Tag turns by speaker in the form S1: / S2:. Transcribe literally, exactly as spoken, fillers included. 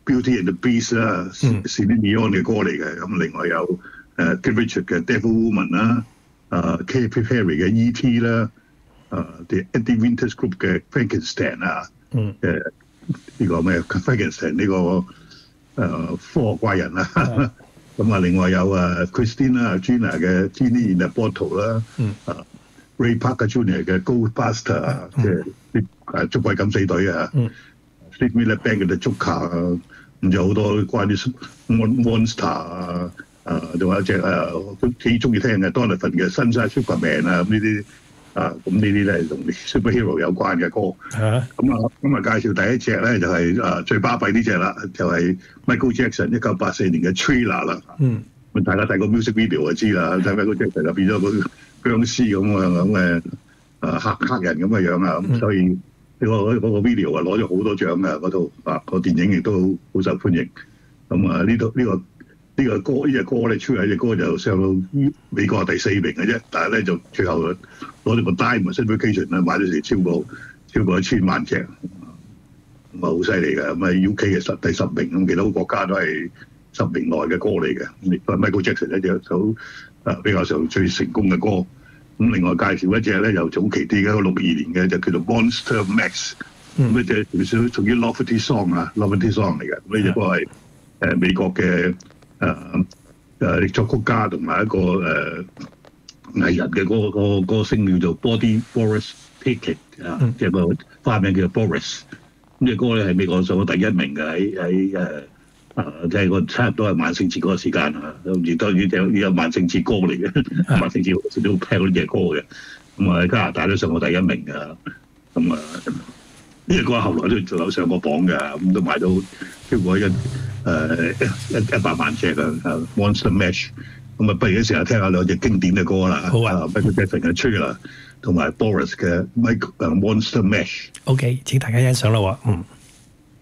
S1: Beauty and the Beast 啦 ，Celine Dion 嘅歌嚟嘅。咁另外有誒 Cliff Richard 嘅 Devil Woman 啦，誒 Katy Perry 嘅 E T 啦，誒 The Eddie Winters Group 嘅 Frankenstein 啊，誒呢個咩 Frankenstein 呢個誒科學怪人啦。咁啊，另外有誒 Christina Aguilera 嘅 Genie in a Bottle 啦，啊 Ray Parker Junior 嘅 Ghostbuster 啊，即係啲誒捉鬼敢死隊啊。Steve Miller Band 嘅 The Joker 啊，咁就好多關於 Monster 啊，啊仲有一隻誒都幾中意聽嘅 Donovan 嘅 Sunshine Superman 啊，咁呢啲啊咁呢啲咧同 superhero 有關嘅歌。咁啊咁啊介紹第一隻咧就係誒最巴閉呢隻啦，就係 Michael Jackson 一九八四年嘅 Thriller 啦。嗯，咁大家睇個 music video 就知啦，睇 Michael Jackson 就變咗個僵屍咁啊咁嘅誒黑黑人咁嘅樣啊，咁所以。呢個嗰個 video 啊攞咗好多獎㗎，嗰套啊個電影亦都好受歡迎。咁啊呢套呢個呢個歌呢隻歌咧出嚟隻歌就上到美國第四名嘅啫，但係咧就最後攞咗個 Diamond Certification 啊，買咗成超過超過一千萬隻，咁啊好犀利嘅。咁啊 U K 嘅十第十名，咁其他國家都係十名內嘅歌嚟嘅。Michael Jackson 一隻首啊比較上最成功嘅歌。咁另外介紹一隻咧，又早期啲嘅，六二年嘅就叫做 Monster Max， 咁呢隻少少屬於 Novelty Song 啊 ，Novelty Song 嚟嘅。呢隻歌係誒美國嘅誒誒作曲家同埋一個誒藝人嘅嗰個歌星叫做 Bobby Boris Pickett 啊，即係個花名叫做 Boris。咁隻歌咧係美國上咗第一名嘅，喺喺誒。啊，即係個差唔多係萬聖節嗰個時間啊，而當然有有萬聖節歌嚟嘅，萬聖節好似都聽嗰隻歌嘅。咁啊喺加拿大都上過第一名㗎。咁啊呢隻歌後來都仲有上過榜㗎，咁都賣到超過一誒一一百萬隻啊 ！Monster Mash。咁啊，不如一成日聽下兩隻經典嘅歌啦。
S2: 好啊
S1: ，Michael Jackson 嘅 Thriller同埋 Boris 嘅 Mike 誒 Monster Mash。
S2: OK，請大家欣賞啦喎，嗯。